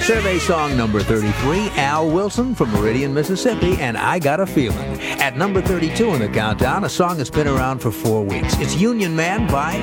Survey song number 33, Al Wilson from Meridian, Mississippi, and I Got a Feeling. At number 32 in the countdown, a song that's been around for 4 weeks. It's Union Man by